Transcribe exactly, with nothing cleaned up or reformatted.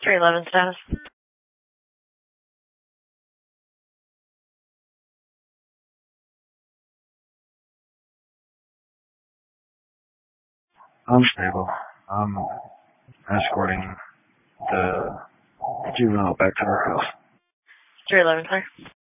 three eleven status. I'm stable. I'm escorting the juvenile back to her house. three eleven, sir.